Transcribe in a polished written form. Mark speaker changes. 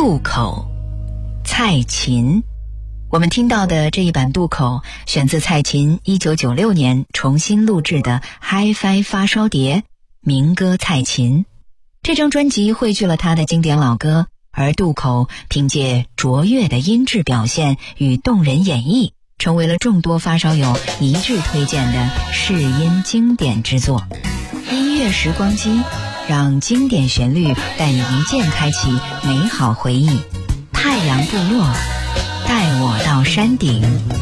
Speaker 1: 渡口，蔡琴。我们听到的这一版渡口选自蔡琴1996年重新录制的 Hi-Fi 发烧碟民歌蔡琴。这张专辑汇聚了他的经典老歌，而渡口凭借卓越的音质表现与动人演绎，成为了众多发烧友一致推荐的试音经典之作。音乐时光机，让经典旋律带你一键开启美好回忆。太阳部落，带我到山顶。